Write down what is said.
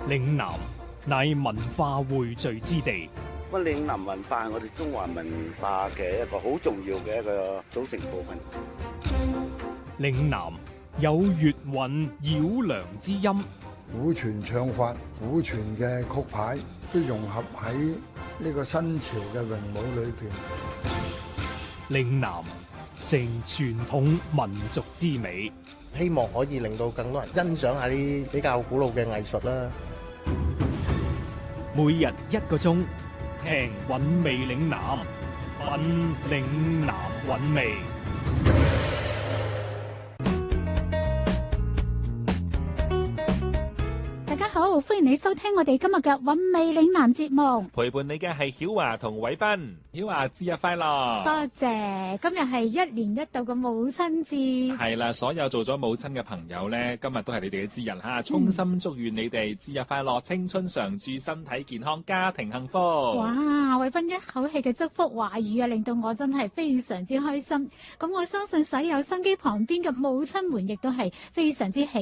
嶺南乃文化匯聚之地。 咁嶺南文化係我哋中華文化嘅一個好重要嘅一個組成部分。 嶺南有粵韻繞梁之音， 古傳唱法、古傳嘅曲牌都融合喺呢個新潮嘅詠舞裏邊。 嶺南成傳統民族之美， 希望可以令到更多人欣賞下啲比較古老嘅藝術啦。 每日1個鐘，聽韻味嶺南，品嶺南韻味。 好，歡迎你收聽我哋今日嘅韻味嶺南節目， 陪伴你嘅係曉華同偉斌。曉華節日快樂！ 多謝，今日係1年1度嘅母親節， 係啦，所有做咗母親嘅朋友呢，今日都係你哋嘅節日吓，衷心祝願你哋節日快樂，青春常駐，身體健康，家庭幸福。 哇，偉斌一口氣嘅祝福話語啊，令到我真係非常之開心。咁我相信所有心機旁邊嘅母親們亦都係非常之喜